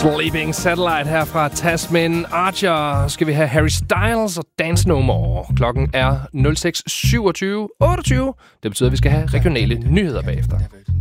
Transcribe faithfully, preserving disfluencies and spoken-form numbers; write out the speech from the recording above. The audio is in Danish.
Sleeping Satellite her fra Tasman Archer. Skal vi have Harry Styles og Dance No More. Klokken er nul seks syvogtyve otteogtyve. Det betyder, at vi skal have regionale nyheder bagefter.